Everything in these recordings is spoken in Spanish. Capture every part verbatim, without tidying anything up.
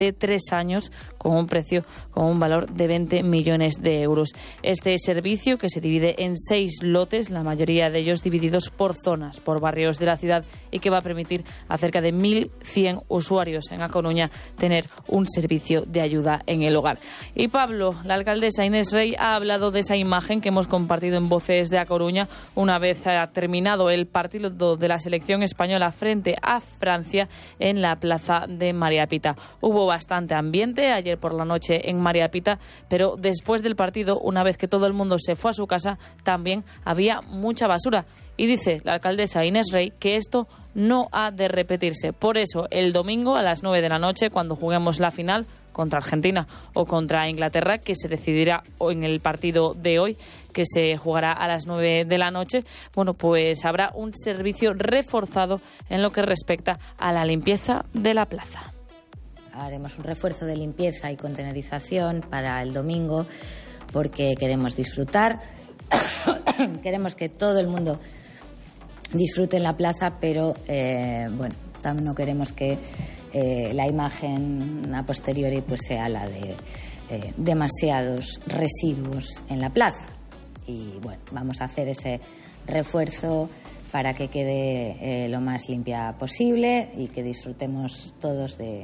de tres años con un precio, con un valor de veinte millones de euros. Este servicio, que se divide en seis lotes, la mayoría de ellos divididos por zonas, por barrios de la ciudad, y que va a permitir a cerca de mil cien usuarios en A Coruña tener un servicio de ayuda en el hogar. Y Pablo, la alcaldesa Inés Rey ha hablado de esa imagen que hemos compartido en Voces de A Coruña una vez ha terminado el partido de la selección española frente a Francia en la plaza de María Pita. Hubo bastante ambiente ayer por la noche en María Pita, pero después del partido, una vez que todo el mundo se fue a su casa, también había mucha basura. Y dice la alcaldesa Inés Rey que esto no ha de repetirse. Por eso, el domingo a las nueve de la noche, cuando juguemos la final contra Argentina o contra Inglaterra, que se decidirá en el partido de hoy, que se jugará a las nueve de la noche, bueno, pues habrá un servicio reforzado en lo que respecta a la limpieza de la plaza. Haremos un refuerzo de limpieza y contenerización para el domingo porque queremos disfrutar, queremos que todo el mundo disfrute en la plaza, pero eh, bueno, también no queremos que eh, la imagen a posteriori pues sea la de eh, demasiados residuos en la plaza. Y bueno, vamos a hacer ese refuerzo para que quede eh, lo más limpia posible y que disfrutemos todos de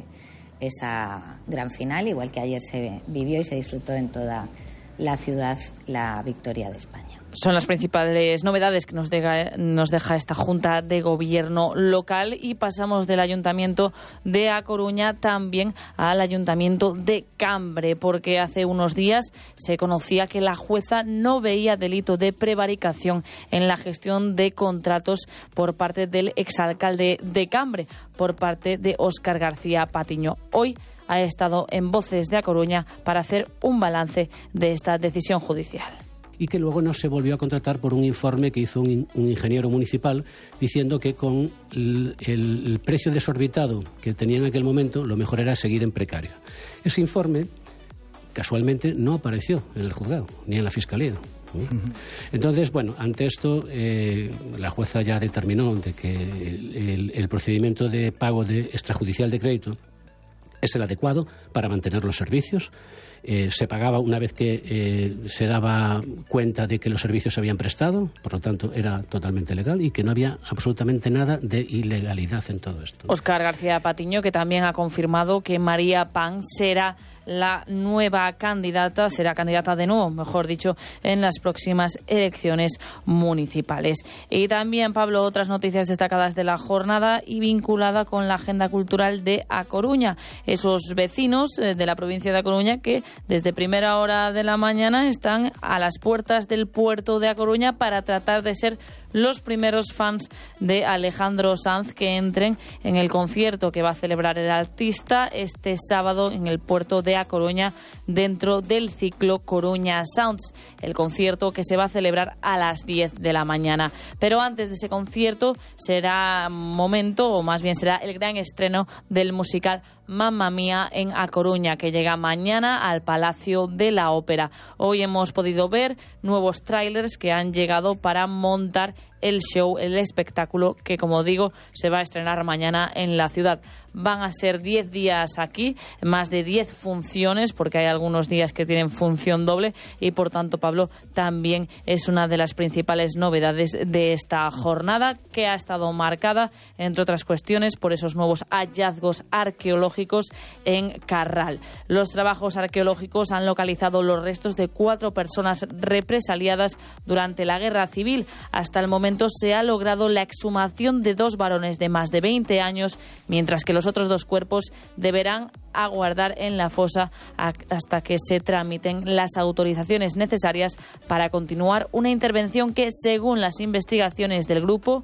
esa gran final, igual que ayer se vivió y se disfrutó en toda la ciudad la victoria de España. Son las principales novedades que nos deja, nos deja esta Junta de Gobierno local, y pasamos del Ayuntamiento de A Coruña también al Ayuntamiento de Cambre, porque hace unos días se conocía que la jueza no veía delito de prevaricación en la gestión de contratos por parte del exalcalde de Cambre, por parte de Óscar García Patiño. Hoy ha estado en Voces de A Coruña para hacer un balance de esta decisión judicial. Y que luego no se volvió a contratar por un informe que hizo un, un ingeniero municipal diciendo que con el, el precio desorbitado que tenía en aquel momento lo mejor era seguir en precario. Ese informe casualmente no apareció en el juzgado ni en la fiscalía. Entonces, bueno, ante esto eh, la jueza ya determinó de que el, el, el procedimiento de pago de extrajudicial de crédito es el adecuado para mantener los servicios. Eh, se pagaba una vez que eh, se daba cuenta de que los servicios se habían prestado, por lo tanto era totalmente legal y que no había absolutamente nada de ilegalidad en todo esto. Óscar García Patiño, que también ha confirmado que María Pan será la nueva candidata, será candidata de nuevo, mejor dicho, en las próximas elecciones municipales. Y también, Pablo, otras noticias destacadas de la jornada y vinculada con la agenda cultural de A Coruña. Esos vecinos de la provincia de A Coruña que desde primera hora de la mañana están a las puertas del puerto de A Coruña para tratar de ser los primeros fans de Alejandro Sanz que entren en el concierto que va a celebrar el artista este sábado en el puerto de A Coruña dentro del ciclo Coruña Sounds, el concierto que se va a celebrar a las diez de la mañana. Pero antes de ese concierto será momento, o más bien será el gran estreno del musical Mamma Mía en A Coruña, que llega mañana al Palacio de la Ópera. Hoy hemos podido ver nuevos tráilers que han llegado para montar el show, el espectáculo que, como digo, se va a estrenar mañana en la ciudad. Van a ser diez días aquí, más de diez funciones, porque hay algunos días que tienen función doble y, por tanto, Pablo, también es una de las principales novedades de esta jornada, que ha estado marcada, entre otras cuestiones, por esos nuevos hallazgos arqueológicos en Carral. Los trabajos arqueológicos han localizado los restos de cuatro personas represaliadas durante la Guerra Civil. Hasta el momento se ha logrado la exhumación de dos varones de más de veinte años, mientras que los otros dos cuerpos deberán aguardar en la fosa hasta que se tramiten las autorizaciones necesarias para continuar una intervención que, según las investigaciones del grupo,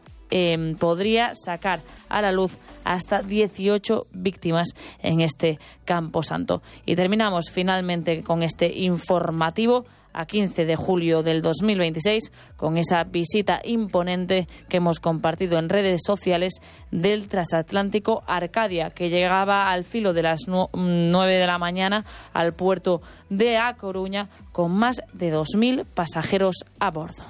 eh, podría sacar a la luz hasta dieciocho víctimas en este camposanto. Y terminamos finalmente con este informativo a quince de julio del dos mil veintiséis con esa visita imponente que hemos compartido en redes sociales del transatlántico Arcadia, que llegaba al filo de las nueve de la mañana al puerto de A Coruña con más de dos mil pasajeros a bordo.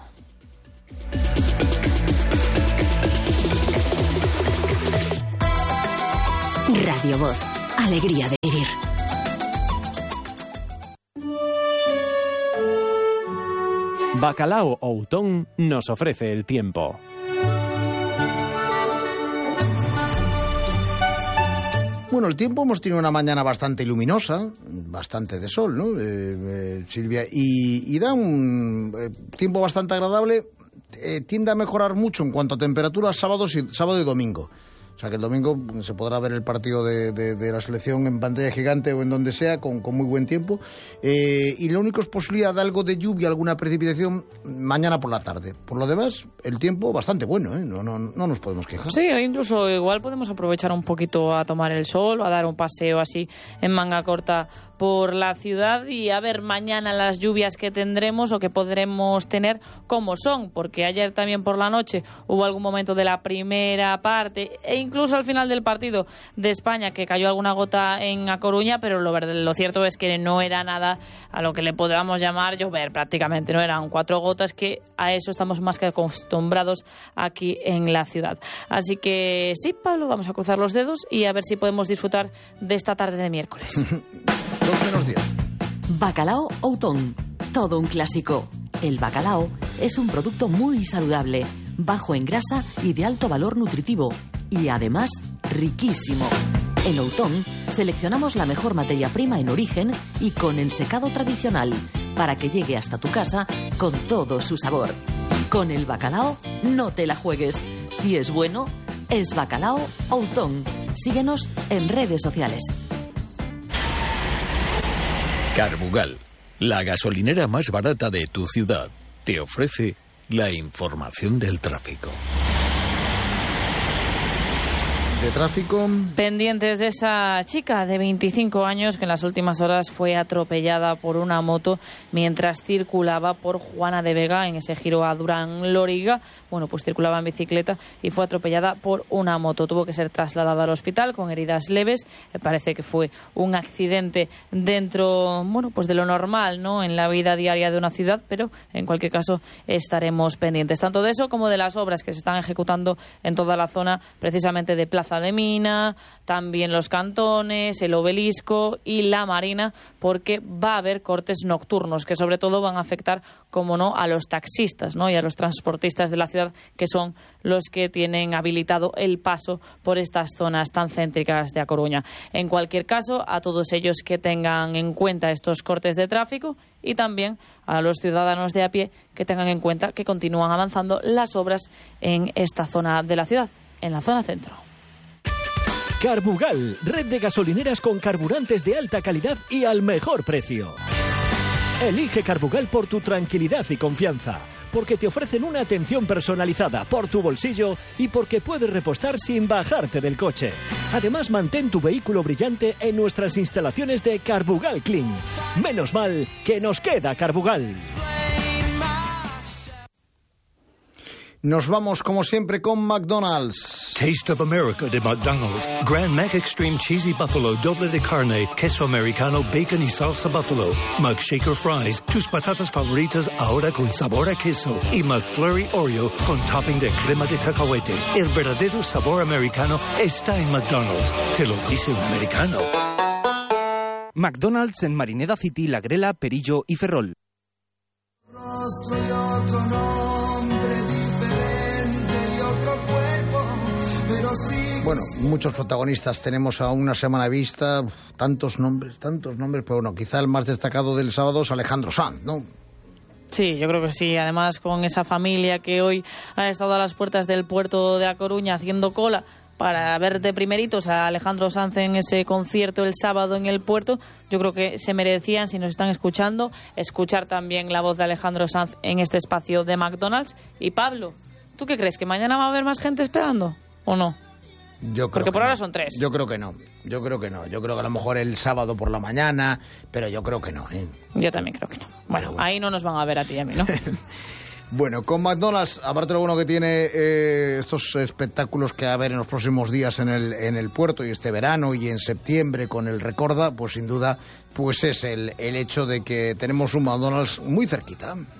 Radio Voz, Alegría de vivir. Bacalao Outón nos ofrece el tiempo. Bueno, el tiempo, hemos tenido una mañana bastante luminosa, bastante de sol, ¿no, eh, eh, Silvia? Y, y da un eh, tiempo bastante agradable, eh, tiende a mejorar mucho en cuanto a temperaturas sábados y, sábado y domingo. O sea que el domingo se podrá ver el partido de, de, de la selección en pantalla gigante o en donde sea, con, con muy buen tiempo. Eh, y lo único es posibilidad de algo de lluvia, alguna precipitación mañana por la tarde. Por lo demás, el tiempo bastante bueno, ¿eh? No, no, no nos podemos quejar. Sí, incluso igual podemos aprovechar un poquito a tomar el sol o a dar un paseo así en manga corta por la ciudad y a ver mañana las lluvias que tendremos o que podremos tener cómo son, porque ayer también por la noche hubo algún momento de la primera parte e incluso al final del partido de España que cayó alguna gota en A Coruña, pero lo, lo cierto es que no era nada a lo que le podamos llamar llover prácticamente, no eran cuatro gotas, que a eso estamos más que acostumbrados aquí en la ciudad. Así que sí, Pablo, vamos a cruzar los dedos y a ver si podemos disfrutar de esta tarde de miércoles. Dos menos diez. Bacalao Outón, todo un clásico. El bacalao es un producto muy saludable, bajo en grasa y de alto valor nutritivo, y además riquísimo. En Outón seleccionamos la mejor materia prima en origen y con ensecado tradicional, para que llegue hasta tu casa con todo su sabor. Con el bacalao no te la juegues. Si es bueno, es Bacalao Outón. Síguenos en redes sociales. Carbugal, la gasolinera más barata de tu ciudad, te ofrece la información del tráfico. De tráfico. Pendientes de esa chica de veinticinco años que en las últimas horas fue atropellada por una moto mientras circulaba por Juana de Vega en ese giro a Durán-Loriga. Bueno, pues circulaba en bicicleta y fue atropellada por una moto. Tuvo que ser trasladada al hospital con heridas leves. Me parece que fue un accidente dentro, bueno, pues de lo normal, ¿no?, en la vida diaria de una ciudad, pero en cualquier caso estaremos pendientes tanto de eso como de las obras que se están ejecutando en toda la zona precisamente de Plaza de Mina, también los Cantones, el Obelisco y la Marina, porque va a haber cortes nocturnos que sobre todo van a afectar, como no, a los taxistas, ¿no?, y a los transportistas de la ciudad, que son los que tienen habilitado el paso por estas zonas tan céntricas de A Coruña. En cualquier caso, a todos ellos que tengan en cuenta estos cortes de tráfico y también a los ciudadanos de a pie que tengan en cuenta que continúan avanzando las obras en esta zona de la ciudad, en la zona centro. Carbugal, red de gasolineras con carburantes de alta calidad y al mejor precio. Elige Carbugal por tu tranquilidad y confianza, porque te ofrecen una atención personalizada por tu bolsillo y porque puedes repostar sin bajarte del coche. Además, mantén tu vehículo brillante en nuestras instalaciones de Carbugal Clean. Menos mal que nos queda Carbugal. Nos vamos, como siempre, con McDonald's. Taste of America de McDonald's. Grand Mac Extreme Cheesy Buffalo, doble de carne, queso americano, bacon y salsa buffalo. McShaker Fries, tus patatas favoritas ahora con sabor a queso. Y McFlurry Oreo con topping de crema de cacahuete. El verdadero sabor americano está en McDonald's. Te lo dice un americano. McDonald's en Marineda City, La Grela, Perillo y Ferrol. Rostro y otro nombre diferente y otro cuerpo, pero sí. Bueno, muchos protagonistas tenemos a una semana vista, tantos nombres, tantos nombres, pero bueno, quizá el más destacado del sábado es Alejandro Sanz, ¿no? Sí, yo creo que sí. Además, con esa familia que hoy ha estado a las puertas del puerto de A Coruña haciendo cola para ver de primeritos a Alejandro Sanz en ese concierto el sábado en el puerto, yo creo que se merecían, si nos están escuchando, escuchar también la voz de Alejandro Sanz en este espacio de McDonald's. Y Pablo, ¿tú qué crees? ¿Que mañana va a haber más gente esperando o no? Yo creo Porque por no. ahora son tres. Yo creo que no, yo creo que no. Yo creo que a lo mejor el sábado por la mañana, pero yo creo que no, ¿eh? Yo también creo que no. Bueno, bueno, ahí no nos van a ver a ti y a mí, ¿no? Bueno, con McDonald's, aparte de lo bueno que tiene eh, estos espectáculos que va a haber en los próximos días en el, en el puerto y este verano y en septiembre con el Recorda, pues sin duda pues es el, el hecho de que tenemos un McDonald's muy cerquita.